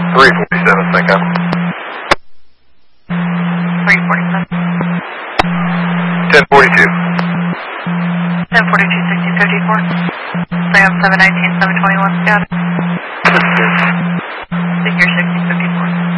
347, thank you. 347. 1042. 1042, 1654. Sam 719, 721, got it. Figure 60.